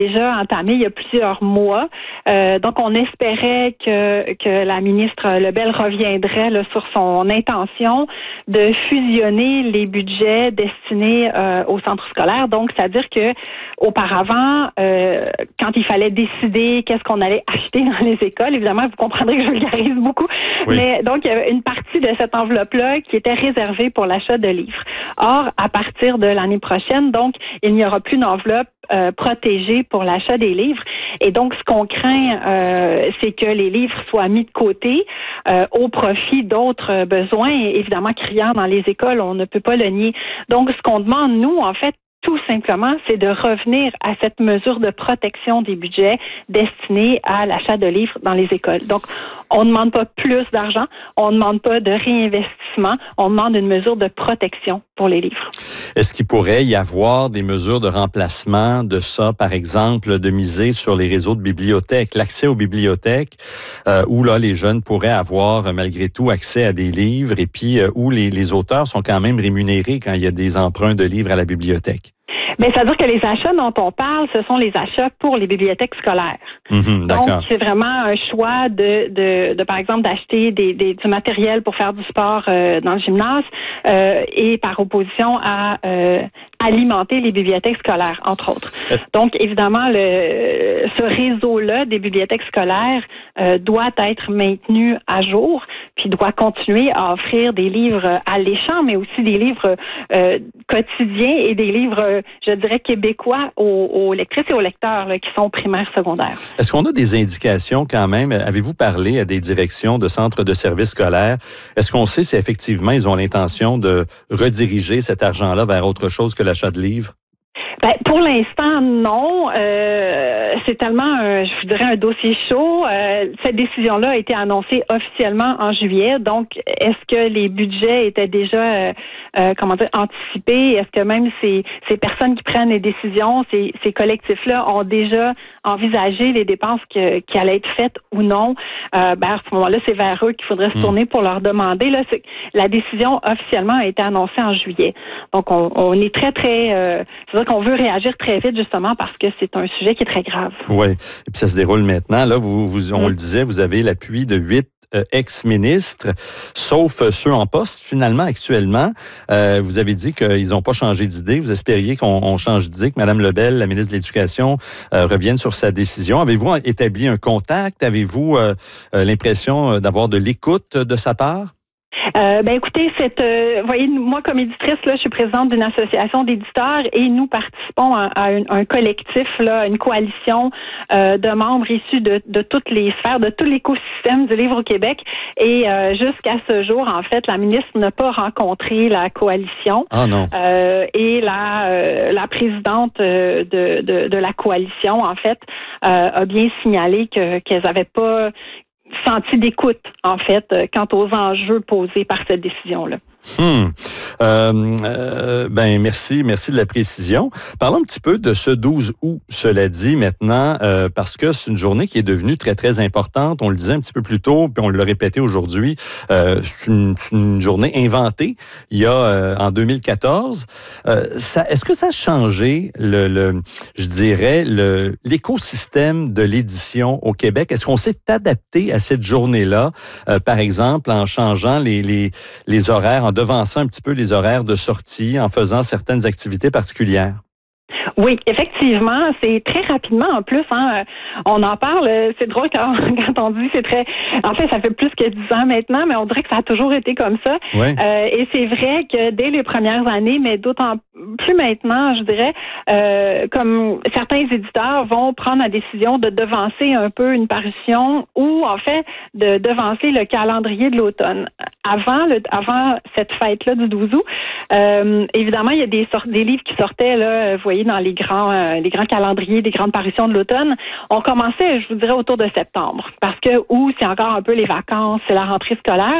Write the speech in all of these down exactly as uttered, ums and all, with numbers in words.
déjà entamé il y a plusieurs mois. Euh, donc, on espérait que, que la ministre Lebel reviendrait là, sur son intention de fusionner les budgets destinés euh, aux centres scolaires. Donc, c'est-à-dire que auparavant, euh, quand il fallait décider qu'est-ce qu'on allait acheter dans les écoles, évidemment, vous comprendrez que je vulgarise beaucoup, oui. mais donc, il y avait une partie de cette enveloppe-là qui était réservée pour l'achat de livres. Or, à partir de l'année prochaine, donc, il n'y aura plus d'enveloppe euh, protégée pour l'achat des livres. Et donc, ce qu'on craint, euh, c'est que les livres soient mis de côté euh, au profit d'autres besoins, et évidemment criants dans les écoles, on ne peut pas le nier. Donc, ce qu'on demande, nous, en fait, tout simplement, c'est de revenir à cette mesure de protection des budgets destinés à l'achat de livres dans les écoles. Donc, on ne demande pas plus d'argent, on ne demande pas de réinvestissement, on demande une mesure de protection pour les livres. Est-ce qu'il pourrait y avoir des mesures de remplacement de ça, par exemple, de miser sur les réseaux de bibliothèques, l'accès aux bibliothèques, euh, où là, les jeunes pourraient avoir, malgré tout, accès à des livres, et puis euh, où les, les auteurs sont quand même rémunérés quand il y a des emprunts de livres à la bibliothèque? Bien, c'est-à-dire que les achats dont on parle, ce sont les achats pour les bibliothèques scolaires. Mmh, Donc, c'est vraiment un choix de, de, de par exemple, d'acheter des, des, du matériel pour faire du sport euh, dans le gymnase euh, et par opposition à euh, alimenter les bibliothèques scolaires, entre autres. Donc, évidemment, le, ce réseau-là des bibliothèques scolaires euh, doit être maintenu à jour, puis doit continuer à offrir des livres alléchants, mais aussi des livres euh, quotidiens et des livres, je dirais, québécois aux, aux lectrices et aux lecteurs là, qui sont primaires, secondaires. Est-ce qu'on a des indications quand même? Avez-vous parlé à des directions de centres de services scolaires? Est-ce qu'on sait si effectivement ils ont l'intention de rediriger cet argent-là vers autre chose que l'achat de livres? Ben, pour l'instant, non. Euh, c'est tellement, un, je vous dirais, un dossier chaud. Euh, cette décision-là a été annoncée officiellement en juillet. Donc, est-ce que les budgets étaient déjà, euh, euh, comment dire, anticipés? Est-ce que même ces, ces personnes qui prennent les décisions, ces, ces collectifs-là, ont déjà envisagé les dépenses que, qui allaient être faites ou non? Euh, ben, à ce moment-là, c'est vers eux qu'il faudrait se tourner pour leur demander. Là, c'est, la décision officiellement a été annoncée en juillet. Donc, on, on est très, très... Euh, c'est-à-dire qu'on veut réagir très vite, justement, parce que c'est un sujet qui est très grave. Oui, et puis ça se déroule maintenant. Là, vous, vous on mmh. le disait, vous avez l'appui de huit euh, ex-ministres, sauf euh, ceux en poste, finalement, actuellement. Euh, vous avez dit qu'ils n'ont pas changé d'idée. Vous espériez qu'on on change d'idée, que Mme Lebel, la ministre de l'Éducation, euh, revienne sur sa décision. Avez-vous établi un contact? Avez-vous euh, euh, l'impression d'avoir de l'écoute de sa part? Euh, ben écoutez, cette, euh, voyez, moi comme éditrice là, je suis présidente d'une association d'éditeurs et nous participons à, à un, un collectif là, une coalition euh, de membres issus de, de toutes les sphères, de tout l'écosystème du livre au Québec. Et euh, jusqu'à ce jour, en fait, la ministre n'a pas rencontré la coalition. Ah non. Euh, et la euh, la présidente de, de de la coalition, en fait, euh, a bien signalé que qu'elles n'avaient pas senti d'écoute, en fait, quant aux enjeux posés par cette décision-là. Hum. Euh, euh, ben merci, merci de la précision. Parlons un petit peu de ce douze août, cela dit maintenant, euh, parce que c'est une journée qui est devenue très, très importante. On le disait un petit peu plus tôt, puis on l'a répété aujourd'hui. Euh, c'est, une, c'est une journée inventée il y a euh, en deux mille quatorze. Euh, ça, est-ce que ça a changé le, le je dirais, le, l'écosystème de l'édition au Québec? Est-ce qu'on s'est adapté à cette journée-là, euh, par exemple, en changeant les, les, les horaires, en devançant un petit peu les horaires de sortie, en faisant certaines activités particulières? Oui, effectivement, c'est très rapidement en plus. Hein, on en parle, c'est drôle quand, quand on dit c'est très... En fait, ça fait plus que dix ans maintenant, mais on dirait que ça a toujours été comme ça. Ouais. Euh, et c'est vrai que dès les premières années, mais d'autant plus maintenant, je dirais, euh, comme certains éditeurs vont prendre la décision de devancer un peu une parution ou, en fait, de devancer le calendrier de l'automne. Avant, le, avant cette fête-là du douze août, euh, évidemment, il y a des, sort- des livres qui sortaient, là, vous voyez, dans les grands, euh, les grands calendriers des grandes parutions de l'automne. On commençait, je vous dirais, autour de septembre, parce que où c'est encore un peu les vacances, c'est la rentrée scolaire.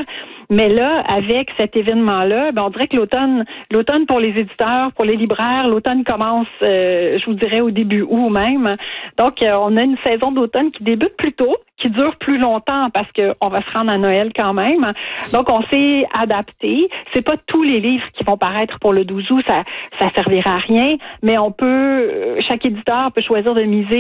Mais là, avec cet événement-là, ben, on dirait que l'automne, l'automne pour les éditeurs, pour les libraires, l'automne commence, euh, je vous dirais, au début août même. Donc, euh, on a une saison d'automne qui débute plus tôt, qui dure plus longtemps parce qu'on va se rendre à Noël quand même. Donc, on s'est adapté. C'est pas tous les livres qui vont paraître pour le douze août, ça, ça servira à rien, mais on peut, chaque éditeur peut choisir de miser